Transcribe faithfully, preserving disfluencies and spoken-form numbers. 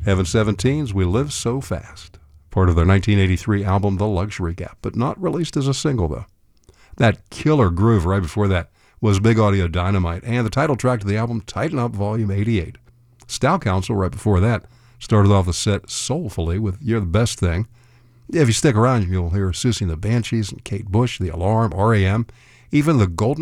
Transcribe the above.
Heaven seventeen's We Live So Fast, part of their nineteen eighty-three album The Luxury Gap, but not released as a single, though. That killer groove right before that was Big Audio Dynamite, and the title track to the album, Tighten Up Volume eighty-eight. Style Council right before that started off the set soulfully with You're the Best Thing. If you stick around, you'll hear Susie and the Banshees and Kate Bush, The Alarm, R E M, even the Golden